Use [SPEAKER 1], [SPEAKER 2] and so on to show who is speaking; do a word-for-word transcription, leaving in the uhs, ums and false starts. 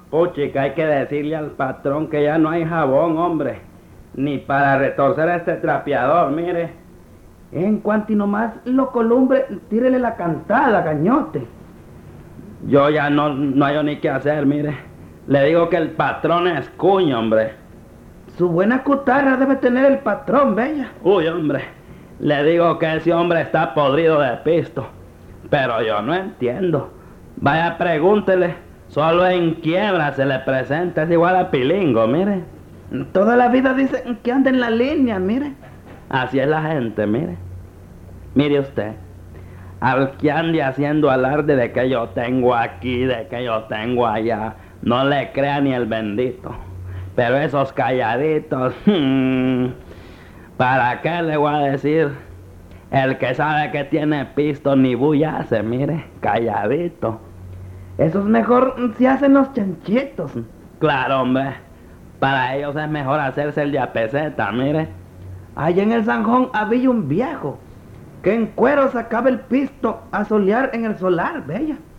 [SPEAKER 1] Puchica, hay que decirle al patrón que ya no hay jabón, hombre. Ni para retorcer a este trapeador, mire.
[SPEAKER 2] En cuanto y nomás lo columbre, tírele la cantada, gañote.
[SPEAKER 1] Yo ya no, no hay ni qué hacer, mire. Le digo que el patrón es cuño, hombre.
[SPEAKER 2] Su buena cutarra debe tener el patrón, bella.
[SPEAKER 1] Uy, hombre. Le digo que ese hombre está podrido de pisto. Pero yo no entiendo. Vaya, pregúntele. Solo en quiebra se le presenta. Es igual a Pilingo, mire.
[SPEAKER 2] Toda la vida dicen que anda en la línea, mire.
[SPEAKER 1] Así es la gente, mire. Mire usted. Al que ande haciendo alarde de que yo tengo aquí, de que yo tengo allá, no le crea ni el bendito. Pero esos calladitos, ¿para qué le voy a decir? El que sabe que tiene pisto ni bulla hace, mire, calladito.
[SPEAKER 2] Esos mejor se hacen los chanchitos.
[SPEAKER 1] Claro, hombre. Para ellos es mejor hacerse el de a peseta, mire.
[SPEAKER 2] Allá en el Zanjón había un viejo que en cuero sacaba el pisto a solear en el solar, bella.